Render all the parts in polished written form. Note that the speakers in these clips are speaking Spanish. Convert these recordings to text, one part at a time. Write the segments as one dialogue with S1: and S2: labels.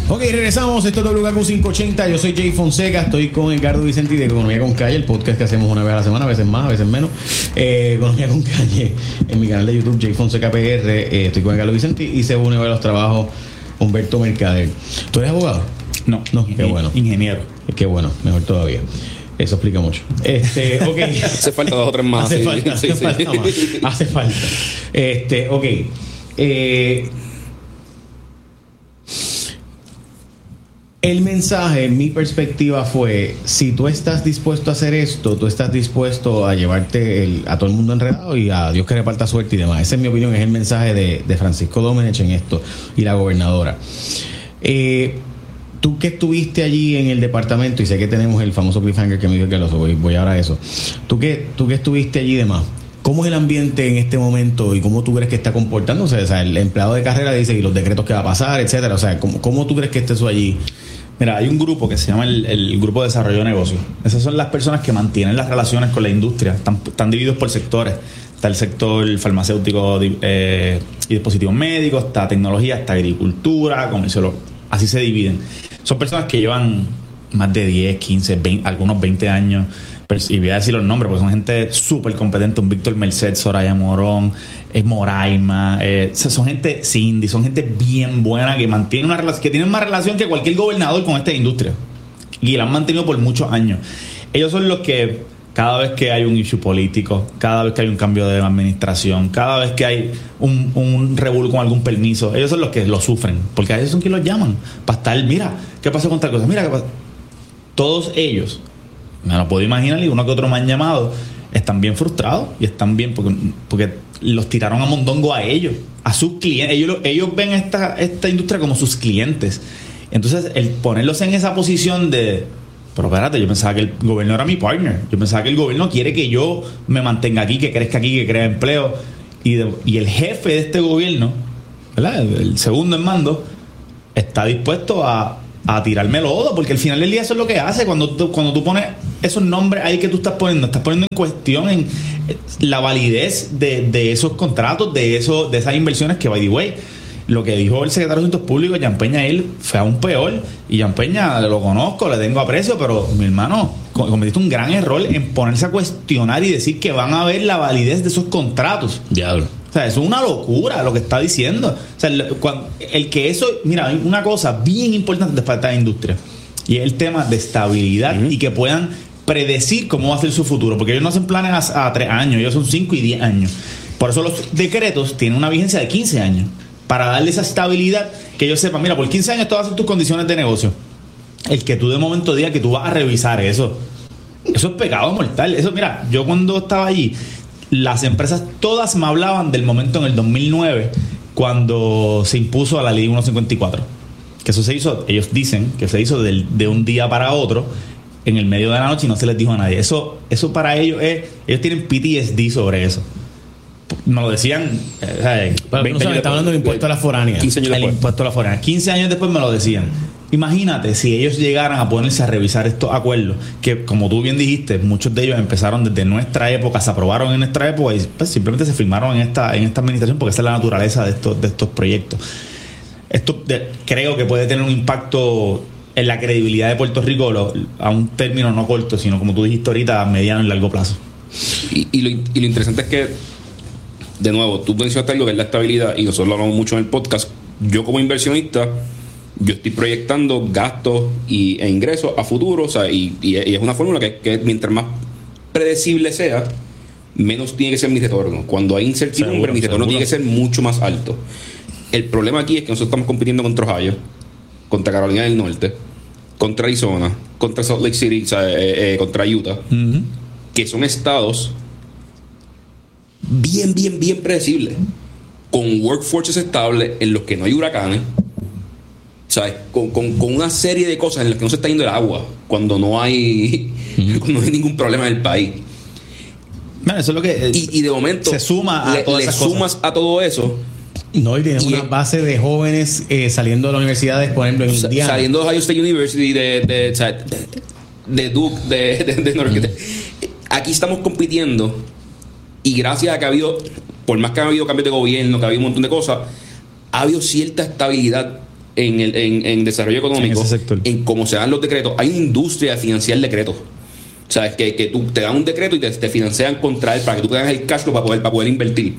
S1: Ok, regresamos. Esto es WKQ580. Yo soy Jay Fonseca. Estoy con Edgardo Vicente de Economía con Calle, el podcast que hacemos una vez a la semana, a veces más, a veces menos. Economía con Calle en mi canal de YouTube, Jay Fonseca PR. Estoy con Edgardo Vicente y se une a los trabajos Humberto Mercader. ¿Tú eres abogado?
S2: No,
S1: qué bueno.
S2: Ingeniero.
S1: Qué bueno, mejor todavía. Eso explica mucho. Ok.
S3: Hace falta 2 o 3 más.
S1: Hace falta más. Hace falta. Ok. El mensaje, en mi perspectiva, fue: si tú estás dispuesto a hacer esto, tú estás dispuesto a llevarte a todo el mundo enredado y a Dios que reparta suerte y demás. Esa, en mi opinión, es el mensaje de Francisco Domenech en esto y la gobernadora. Tú que estuviste allí en el departamento, y sé que tenemos el famoso cliffhanger que me dijo que lo voy ahora a eso. Tú que estuviste allí y demás, ¿cómo es el ambiente en este momento y cómo tú crees que está comportándose? O sea, el empleado de carrera dice y los decretos que va a pasar, etcétera. O sea, ¿cómo tú crees que esté eso allí?
S2: Mira, hay un grupo que se llama el Grupo de Desarrollo de Negocios. Esas son las personas que mantienen las relaciones con la industria. Están divididos por sectores. Está el sector farmacéutico y dispositivos médicos, está tecnología, está agricultura, comercio. Así se dividen. Son personas que llevan más de 10, 15, 20, algunos 20 años. Y voy a decir los nombres porque son gente súper competente. Un Víctor Merced, Soraya Morón, Moraima. Son gente Cindy, son gente bien buena que mantiene una relación, que tienen más relación que cualquier gobernador con esta industria. Y la han mantenido por muchos años. Ellos son los que, cada vez que hay un issue político, cada vez que hay un cambio de administración, cada vez que hay un revuelo con algún permiso, ellos son los que lo sufren. Porque a veces son quienes los llaman para estar, mira, ¿qué pasó con tal cosa? Mira, ¿qué pasó? Todos ellos, me lo puedo imaginar, y uno que otro me han llamado, están bien frustrados y están bien porque los tiraron a mondongo a ellos, a sus clientes. Ellos ven esta industria como sus clientes. Entonces, el ponerlos en esa posición de, pero espérate, yo pensaba que el gobierno era mi partner, yo pensaba que el gobierno quiere que yo me mantenga aquí, que crezca aquí, que crea empleo, y el jefe de este gobierno, ¿verdad? El segundo en mando, está dispuesto a tirarme lodo, porque al final del día eso es lo que hace cuando tú pones esos nombres ahí que tú estás poniendo en cuestión la validez de esos contratos, de esas inversiones que, by the way, lo que dijo el secretario de Asuntos Públicos, Jan Peña, él fue aún peor. Y Jan Peña lo conozco, le tengo aprecio, pero mi hermano, cometiste un gran error en ponerse a cuestionar y decir que van a ver la validez de esos contratos.
S1: Diablo.
S2: O sea, eso es una locura lo que está diciendo. O sea, el que eso... Mira, hay una cosa bien importante para esta industria, y es el tema de estabilidad y que puedan predecir cómo va a ser su futuro. Porque ellos no hacen planes a 3 años, ellos son 5 y 10 años. Por eso los decretos tienen una vigencia de 15 años. Para darle esa estabilidad, que ellos sepan, mira, por 15 años todas son tus condiciones de negocio. El que tú de momento digas que tú vas a revisar eso es pecado mortal. Eso, mira, yo cuando estaba allí, las empresas todas me hablaban del momento en el 2009 cuando se impuso a la ley 154, que eso se hizo, ellos dicen que se hizo de un día para otro, en el medio de la noche, y no se les dijo a nadie. Eso para ellos ellos tienen PTSD sobre eso. Nos lo decían.
S1: Pero no se está hablando del impuesto a la foránea.
S2: 15 años después. El impuesto a la foránea. 15 años después me lo decían. Imagínate si ellos llegaran a ponerse a revisar estos acuerdos, que, como tú bien dijiste, muchos de ellos empezaron desde nuestra época, se aprobaron en nuestra época y pues, simplemente se firmaron en esta administración, porque esa es la naturaleza de estos proyectos. Creo que puede tener un impacto en la credibilidad de Puerto Rico a un término no corto, sino, como tú dijiste ahorita, a mediano y largo plazo.
S3: Y lo interesante es que, de nuevo, tú mencionaste algo que es la estabilidad, y nosotros lo hablamos mucho en el podcast. Yo, como inversionista, yo estoy proyectando gastos e ingresos a futuro, o sea, y es una fórmula que mientras más predecible sea, menos tiene que ser mi retorno. Cuando hay incertidumbre, mi retorno tiene que ser mucho más alto. El problema aquí es que nosotros estamos compitiendo contra Ohio, contra Carolina del Norte, contra Arizona, contra Salt Lake City, o sea, contra Utah, que son estados bien predecibles, con workforces estables en los que no hay huracanes, ¿sabes? Con una serie de cosas en las que no se está yendo el agua cuando no hay cuando no hay ningún problema en el país.
S2: Bueno, eso es lo que
S3: y de momento
S2: se suma a todas esas cosas.
S3: Sumas a todo eso.
S1: No, y tienes una base de jóvenes saliendo de las universidades, por ejemplo, en Indiana.
S3: Saliendo de Ohio State University, de Duke, de Norte. Aquí estamos compitiendo, y gracias a que ha habido, por más que ha habido cambios de gobierno, que ha habido un montón de cosas, ha habido cierta estabilidad en desarrollo económico,
S2: en ese sector,
S3: en cómo se dan los decretos, hay una industria de financiar decretos. O sea, es que tú te dan un decreto y te financian contra él para que tú tengas el cash flow para poder invertir.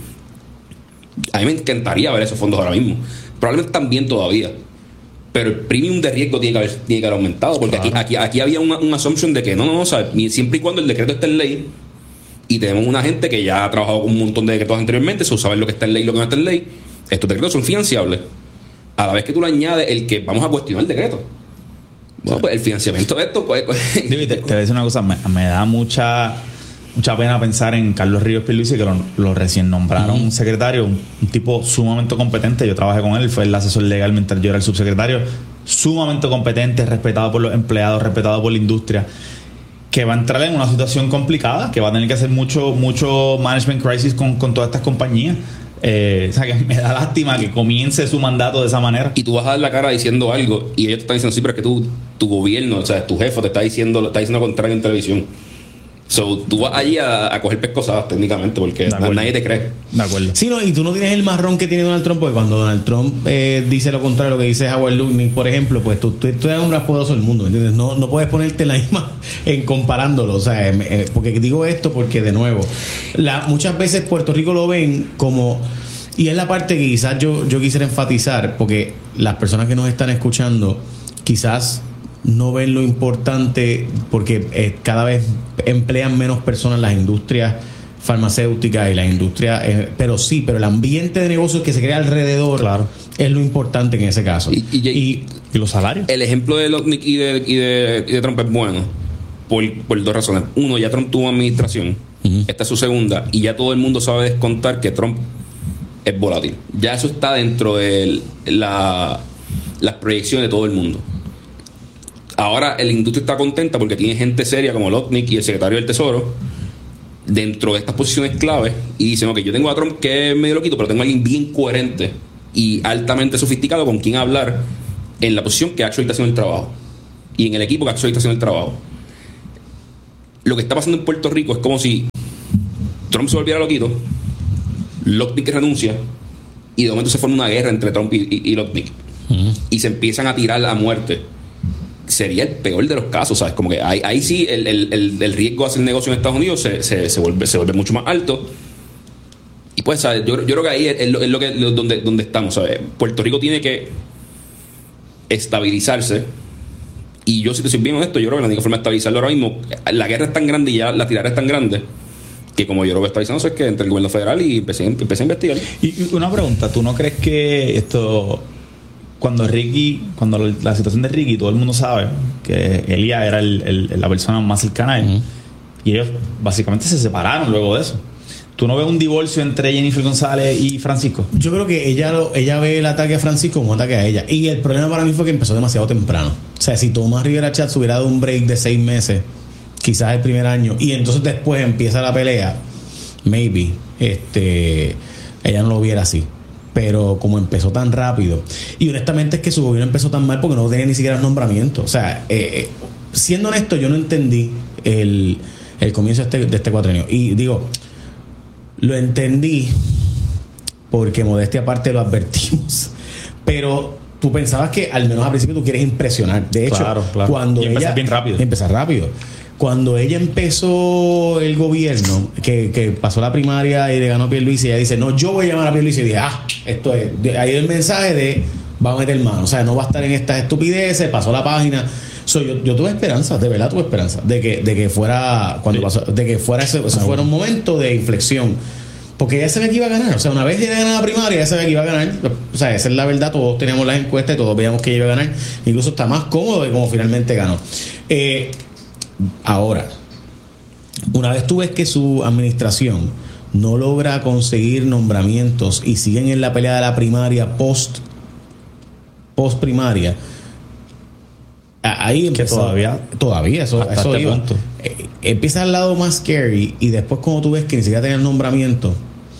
S3: A mí me encantaría ver esos fondos ahora mismo. Probablemente también todavía. Pero el premium de riesgo tiene que haber aumentado. Porque claro, aquí había una assumption de que no, ¿sabes? Siempre y cuando el decreto esté en ley, y tenemos una gente que ya ha trabajado con un montón de decretos anteriormente, saben lo que está en ley y lo que no está en ley, estos decretos son financiables. A la vez que tú le añades el que vamos a cuestionar el decreto. Bueno, pues el financiamiento de esto, pues...
S2: te voy a decir una cosa, me da mucha pena pensar en Carlos Ríos Pierluisi, que lo recién nombraron un secretario, un tipo sumamente competente. Yo trabajé con él, fue el asesor legal mientras yo era el subsecretario, sumamente competente, respetado por los empleados, respetado por la industria, que va a entrar en una situación complicada, que va a tener que hacer mucho management crisis con todas estas compañías. O sea, que me da lástima que comience su mandato de esa manera.
S3: Y tú vas a dar la cara diciendo algo y ellos te están diciendo, sí, pero es que tu gobierno, o sea, tu jefe te está diciendo lo contrario en televisión. So, tú vas allí a coger pescosadas técnicamente porque nadie te cree.
S2: De acuerdo.
S1: Sí, no, y tú no tienes el marrón que tiene Donald Trump, porque cuando Donald Trump dice lo contrario, lo que dice Howard Lutnick, por ejemplo, pues tú eres un más poderoso del mundo, ¿entiendes? No puedes ponerte la misma en comparándolo. O sea, porque digo esto porque, de nuevo, muchas veces Puerto Rico lo ven como... Y es la parte que quizás yo quisiera enfatizar, porque las personas que nos están escuchando quizás no ven lo importante, porque cada vez emplean menos personas las industrias farmacéuticas y las industrias, pero el ambiente de negocios que se crea alrededor, claro, es lo importante en ese caso.
S2: Y los salarios.
S3: El ejemplo de Lutnick y de Trump es bueno por dos razones. Uno, ya Trump tuvo administración, esta es su segunda, y ya todo el mundo sabe descontar que Trump es volátil. Ya eso está dentro de las proyecciones de todo el mundo. Ahora la industria está contenta porque tiene gente seria como Lutnick y el secretario del Tesoro dentro de estas posiciones clave, y dicen, ok, yo tengo a Trump que es medio loquito, pero tengo a alguien bien coherente y altamente sofisticado con quien hablar en la posición que actually está haciendo el trabajo y en el equipo que actually está haciendo el trabajo. Lo que está pasando en Puerto Rico es como si Trump se volviera loquito, Lutnick renuncia y de momento se forma una guerra entre Trump y Lutnick y se empiezan a tirar a muerte. Sería el peor de los casos, ¿sabes? Como que ahí sí el riesgo de hacer negocio en Estados Unidos se vuelve mucho más alto. Y pues, ¿sabes? Yo creo que ahí es donde estamos, ¿sabes? Puerto Rico tiene que estabilizarse. Y yo, si te soy bien honesto, yo creo que la única forma de estabilizarlo ahora mismo, la guerra es tan grande y ya la tirada es tan grande, que como yo lo veo estabilizándose es que entre el gobierno federal y empecé a investigar.
S2: Y una pregunta, ¿tú no crees que esto... Cuando la situación de Ricky, todo el mundo sabe que Elías era la persona más cercana a él, y ellos básicamente se separaron luego de eso? ¿Tú no ves un divorcio entre Jennifer González y Francisco? Yo creo que ella ve el ataque a Francisco como un ataque a ella, y el problema para mí fue que empezó demasiado temprano. O sea, si Tomás Rivera Chatz hubiera dado un break de 6 meses, quizás el primer año, y entonces después empieza la pelea, maybe ella no lo viera así. Pero como empezó tan rápido, y honestamente es que su gobierno empezó tan mal porque no tenía ni siquiera el nombramiento. O sea, siendo honesto, yo no entendí el comienzo de este cuatrenio. Y digo, lo entendí porque, modestia aparte, lo advertimos. Pero tú pensabas que al menos al principio tú quieres impresionar. De hecho, claro. Cuando empezar bien rápido.
S1: Empezar rápido. Cuando ella empezó el gobierno, que pasó la primaria y le ganó a Pierluisi, ella dice, no, yo voy a llamar a Pierluisi, y dije, esto es, ahí el mensaje de va a meter mano, o sea, no va a estar en estas estupideces, pasó la página. Yo tuve esperanza, de verdad tuve esperanza de que fuera, cuando pasó, de que fuera ese fuera un momento de inflexión, porque ella sabía que iba a ganar. O sea, una vez ella ganó la primaria, ella sabía que iba a ganar. O sea, esa es la verdad, todos teníamos las encuestas y todos veíamos que ella iba a ganar, incluso está más cómodo de como finalmente ganó. Ahora, una vez tú ves que su administración no logra conseguir nombramientos y siguen en la pelea de la primaria post primaria, ahí empezó, que todavía eso iba. Punto. Empieza al lado más scary, y después cuando tú ves que ni siquiera tiene el nombramiento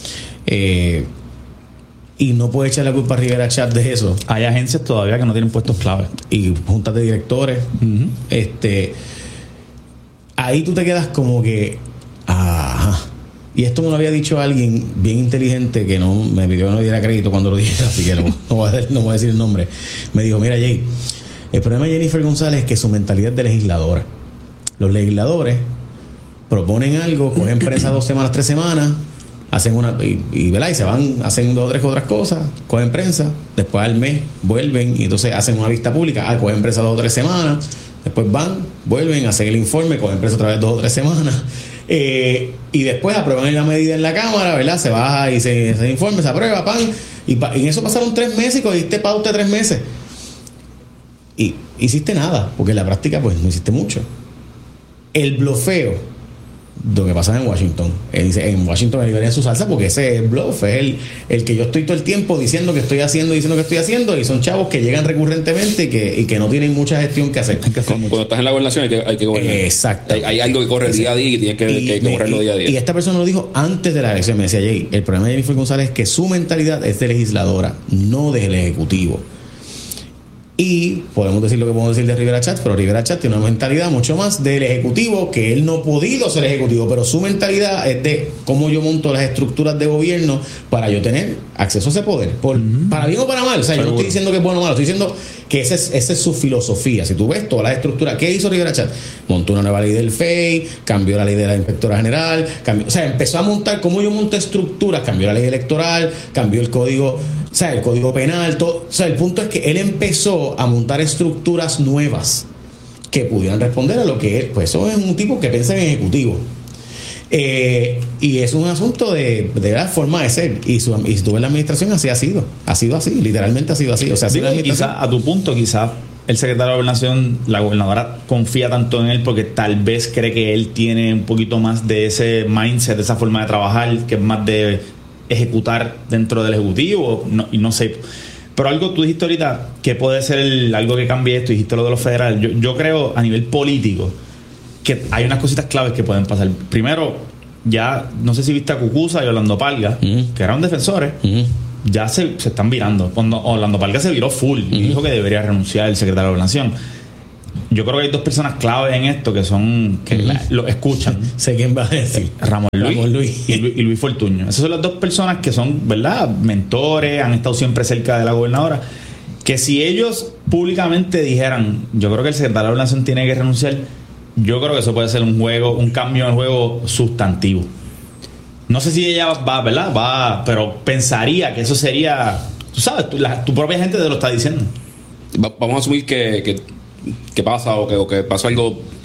S1: y no puede echar la culpa a Rivera Chatz de eso. Hay agencias todavía que no tienen puestos clave y juntas de directores. Ahí tú te quedas como que Y esto me lo había dicho alguien bien inteligente que no me pidió que no diera crédito cuando lo dije, así que no voy a decir el nombre. Me dijo, mira, Jay, el problema de Jennifer González es que su mentalidad es de legisladora. Los legisladores proponen algo, cogen prensa 2 semanas, 3 semanas, hacen una ¿verdad? Y se van, hacen 2 o 3 otras cosas, cogen prensa, después al mes vuelven y entonces hacen una vista pública, cogen prensa 2 o 3 semanas, después van, vuelven, hacen el informe, cogen prensa otra vez 2 o 3 semanas. Y después aprueban la medida en la Cámara, ¿verdad? Se baja y se informe, se aprueba, pan. Y en eso pasaron 3 meses y cogiste pauta 3 meses. Y hiciste nada, porque en la práctica pues no hiciste mucho. El blofeo, lo que pasa en Washington. Él dice, en Washington me en su salsa porque ese es el bluff, es el que yo estoy todo el tiempo diciendo que estoy haciendo, y son chavos que llegan recurrentemente y que no tienen mucha gestión que hacer.
S3: Cuando estás en la gobernación hay que gobernar.
S1: Exacto.
S3: Hay algo que corre día a día y tienes que correrlo día a día.
S1: Y esta persona lo dijo antes de la elección. Me decía, Jay, el problema de Jennifer González es que su mentalidad es de legisladora, no del ejecutivo. Y podemos decir lo que podemos decir de Rivera Chatz, pero Rivera Chatz tiene una mentalidad mucho más del ejecutivo, que él no ha podido ser ejecutivo, pero su mentalidad es de cómo yo monto las estructuras de gobierno para yo tener acceso a ese poder, para bien o para mal. O sea, yo no estoy diciendo que es bueno o malo, estoy diciendo que esa es su filosofía. Si tú ves todas las estructuras, ¿qué hizo Rivera Chatz? Montó una nueva ley del FEI, cambió la ley de la inspectora general, empezó a montar cómo yo monto estructuras, cambió la ley electoral, cambió el código, el código penal, todo. O sea, el punto es que él empezó a montar estructuras nuevas que pudieran responder a lo que es, pues eso es un tipo que piensa en ejecutivo. Y es un asunto de la forma de ser. Y si tú ves la administración, así ha sido así, literalmente ha sido así. O sea,
S2: quizá, a tu punto, quizá el secretario de Gobernación, la gobernadora confía tanto en él porque tal vez cree que él tiene un poquito más de ese mindset, de esa forma de trabajar, que es más de ejecutar dentro del ejecutivo, y no sé. Pero algo tú dijiste ahorita que puede ser algo que cambie esto, dijiste lo de los federales. Yo creo a nivel político que hay unas cositas claves que pueden pasar. Primero, ya no sé si viste a Cucuza y Orlando Palga, que eran defensores, ya se están virando. Cuando Orlando Palga se viró full y dijo que debería renunciar el secretario de Gobernación. Yo creo que hay 2 personas claves en esto que son que lo escuchan.
S1: Sé quién va a decir.
S2: Ramón Luis y Luis Fortuño. Esas son las 2 personas que son, ¿verdad?, mentores, han estado siempre cerca de la gobernadora. Que si ellos públicamente dijeran, yo creo que el secretario de Gobernación tiene que renunciar, yo creo que eso puede ser un cambio en el juego sustantivo. No sé si ella va, ¿verdad? Pero pensaría que eso sería, tú sabes, tu propia gente te lo está diciendo.
S3: Vamos a asumir que pasa o que pasó algo